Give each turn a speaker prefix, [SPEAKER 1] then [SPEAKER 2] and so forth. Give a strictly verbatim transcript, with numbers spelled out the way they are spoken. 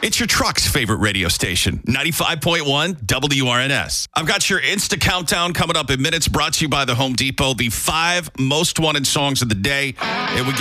[SPEAKER 1] It's your truck's favorite radio station, ninety-five point one W R N S. I've got your Insta Countdown coming up in minutes, brought to you by the Home Depot. The five most wanted songs of the day. It would get